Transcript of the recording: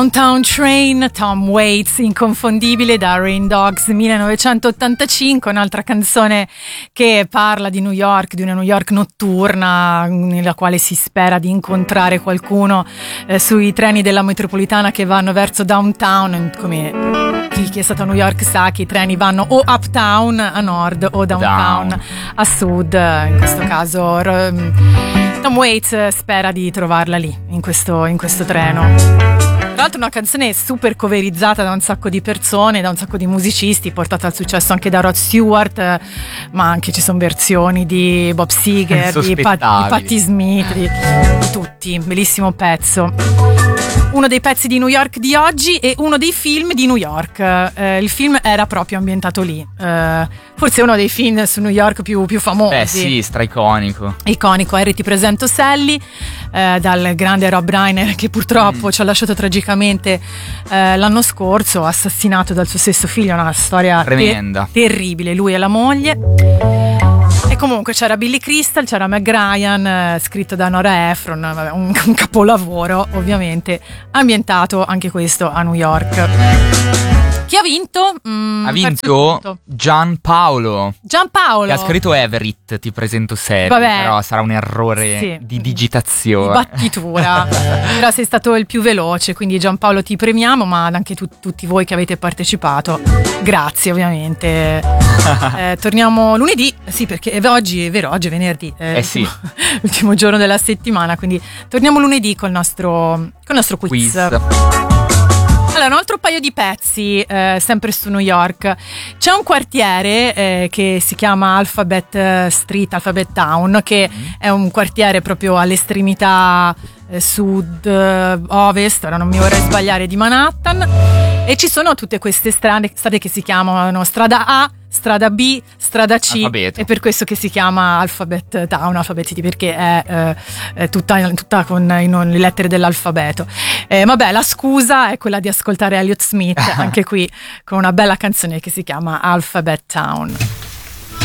Downtown Train, Tom Waits, inconfondibile, da Rain Dogs 1985, un'altra canzone che parla di New York, di una New York notturna nella quale si spera di incontrare qualcuno sui treni della metropolitana che vanno verso downtown. Come chi è stato a New York sa che i treni vanno o uptown a nord o downtown a sud. In questo caso Tom Waits spera di trovarla lì, in questo treno. Tra l'altro una canzone super coverizzata da un sacco di persone, da un sacco di musicisti, portata al successo anche da Rod Stewart, ma anche ci sono versioni di Bob Seger, di Patti Smith, di tutti. Bellissimo pezzo. Uno dei pezzi di New York di oggi e uno dei film di New York. Il film era proprio ambientato lì. Forse uno dei film su New York più famosi. Beh sì, straiconico. Iconico. Harry, ti presento Sally, dal grande Rob Reiner, che purtroppo ci ha lasciato tragicamente l'anno scorso, assassinato dal suo stesso figlio. Una storia tremenda, terribile, lui e la moglie. E comunque c'era Billy Crystal, c'era Meg Ryan, scritto da Nora Ephron, un capolavoro ovviamente, ambientato anche questo a New York. Chi ha vinto? Ha vinto Gianpaolo. Gianpaolo. Che ha scritto Everett, ti presento Sally. Vabbè, però sarà un errore di digitazione. Di battitura. Però sei stato il più veloce, quindi Gianpaolo ti premiamo, ma anche tutti voi che avete partecipato. Grazie ovviamente. Torniamo lunedì, sì, perché oggi è vero, oggi è venerdì. Sì. L'ultimo giorno della settimana, quindi torniamo lunedì col nostro quiz. Allora, un altro paio di pezzi, sempre su New York. C'è un quartiere che si chiama Alphabet Street, Alphabet Town, che è un quartiere proprio all'estremità sud-ovest, ora non mi vorrei sbagliare, di Manhattan, e ci sono tutte queste strade che si chiamano strada A, strada B, strada C, Alfabeto. è per questo che si chiama Alphabet Town, Alphabet City, perché è tutta con le lettere dell'alfabeto. Vabbè, la scusa è quella di ascoltare Elliott Smith, anche qui con una bella canzone che si chiama Alphabet Town.